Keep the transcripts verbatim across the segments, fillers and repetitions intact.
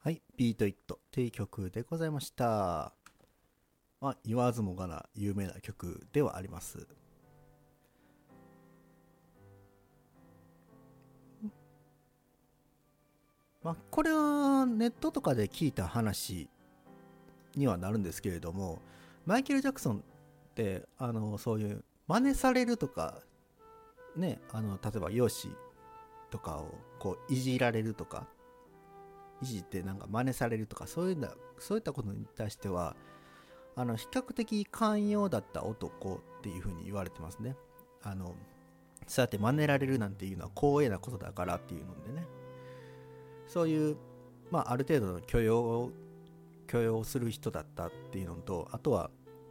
はい、ビートイットという曲でございました。まあ、言わずもがな有名な曲ではあります。まあ、これはネットとかで聞いた話にはなるんですけれども、マイケル・ジャクソンってあのそういう真似されるとかね、あの例えば容姿とかをこういじられるとか、いじってなんか真似されるとか、そういうなそういったことに対してはあの比較的寛容だった男っていう風に言われてますね。あのそうやって真似られるなんていうのは光栄なことだからっていうのでね、そういう、まあ、ある程度の許容を許容する人だったっていうのと、あとは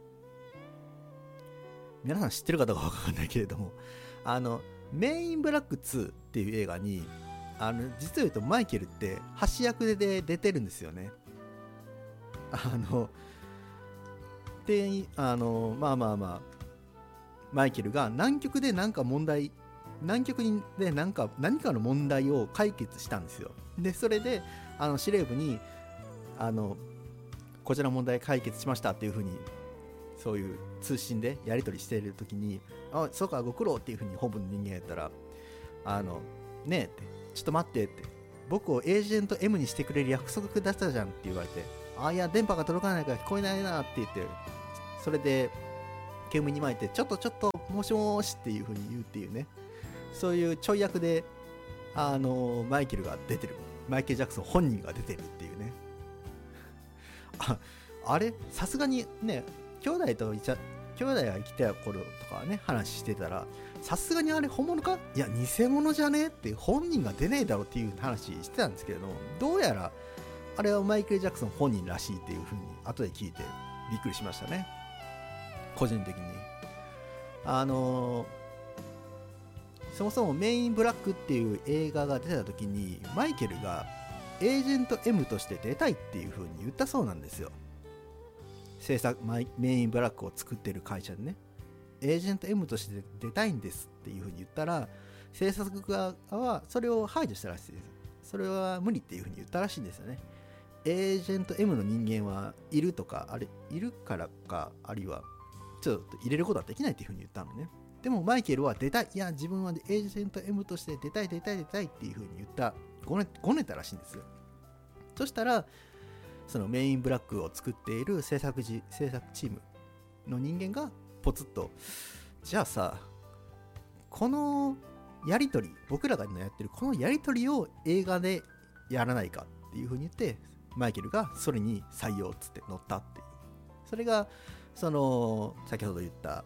皆さん知ってるかどうかわかんないけれども、あのメインブラックツーっていう映画に、あの実を言うとマイケルって橋役で出てるんですよね。あのであのまあまあまあマイケルが南極で何か問題南極で何か何かの問題を解決したんですよ。でそれであの司令部にあのこちらの問題解決しましたっていう風に、そういう通信でやり取りしている時に、あ、そうかご苦労っていう風に本部の人間やったら、あのねえってちょっと待ってって、僕をエージェント M にしてくれる約束出したじゃんって言われて、あ、いや電波が届かないから聞こえないなって言って、それで煙に巻いてちょっとちょっともしもーしっていう風に言うっていうね、そういうちょい役であのマイケルが出てる、マイケル・ジャクソン本人が出てるっていうね。ああれさすがにね、兄弟といちゃ兄弟が生きてた頃とかね話してたら、さすがにあれ本物か、いや偽物じゃねって本人が出ねえだろっていう話してたんですけれども、どうやらあれはマイケル・ジャクソン本人らしいっていう風に後で聞いてびっくりしましたね、個人的に。あのーそもそもメインブラックっていう映画が出た時にマイケルがエージェント M として出たいっていう風に言ったそうなんですよ。制作メインブラックを作ってる会社でね、エージェント M として出たいんですっていう風に言ったら、制作側はそれを排除したらしいです。それは無理っていう風に言ったらしいんですよね。エージェント M の人間はいるとか、あれいるからか、あるいはちょっと入れることはできないっていう風に言ったのね。でもマイケルは出たい、いや自分はエージェント M として出たい出たい出たいっていう風に言った、ごねごねたらしいんですよ。そしたらそのメインブラックを作っている制作時制作チームの人間がポツッと、じゃあさ、このやり取り、僕らがやってるこのやり取りを映画でやらないかっていう風に言って、マイケルがそれに採用っつって乗ったっていう、それがその先ほど言った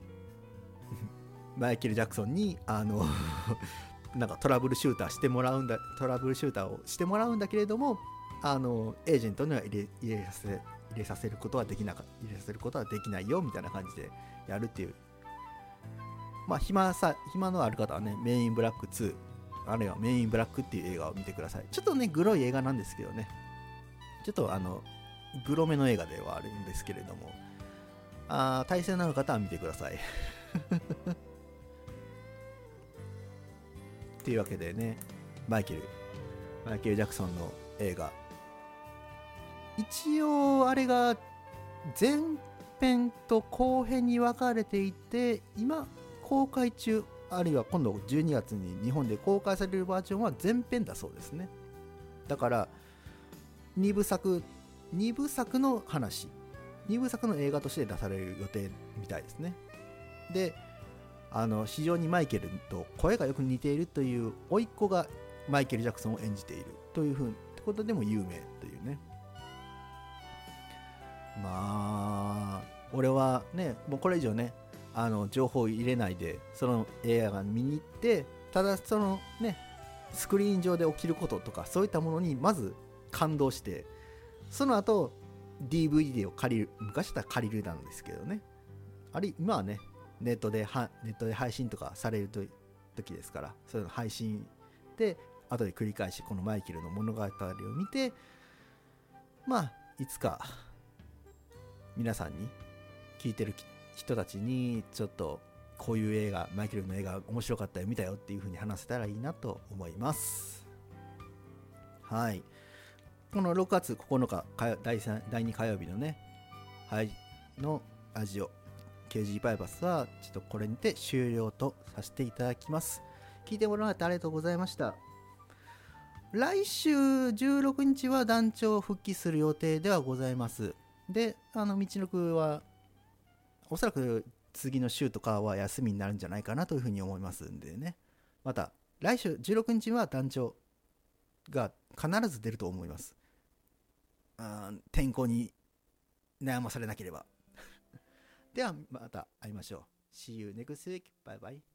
マイケル・ジャクソンにあのなんかトラブルシューターしてもらうんだトラブルシューターをしてもらうんだけれども、あのエージェントには入れ入れさせ入れさせることはできなか入れさせることはできないよみたいな感じでやるっていう。まあ暇さ暇のある方はね、メインブラックツー、あるいはメインブラックっていう映画を見てください。ちょっとねグロい映画なんですけどね、ちょっとあのグロめの映画ではあるんですけれども、あ対戦のある方は見てくださいっていうわけでね、マイケルマイケル・ジャクソンの映画、一応あれが前編と後編に分かれていて、今公開中、あるいは今度じゅうにがつに日本で公開されるバージョンは前編だそうですね。だからにぶ作にぶ作の話、にぶ作の映画として出される予定みたいですね。で、あの非常にマイケルと声がよく似ているという甥っ子がマイケル・ジャクソンを演じているというふうってことでも有名というね。まあ俺はね、もうこれ以上ねあの情報を入れないでその映画見に行って、ただそのねスクリーン上で起きることとかそういったものにまず感動して、その後 ディーブイディー を借りる、昔だったら借りるなんですけどね、あれ今はねネットではネットで配信とかされると時ですから、そういうの配信で後で繰り返しこのマイケルの物語を見て、まあいつか皆さんに聞いてる人たちにちょっとこういう映画、マイケルの映画面白かったよ見たよっていう風に話せたらいいなと思います。はい。 このろくがつここのか火曜だいさんだいに火曜日のねはいのラジオ ケージー バイパスはちょっとこれにて終了とさせていただきます。聞いてもらってありがとうございました。来週じゅうろくにちは団長復帰する予定ではございます。で、あの道のくはおそらく次の週とかは休みになるんじゃないかなというふうに思いますんでね、また来週じゅうろくにちは団長が必ず出ると思います。あ天候に悩まされなければではまた会いましょう。 See you next week. Bye bye.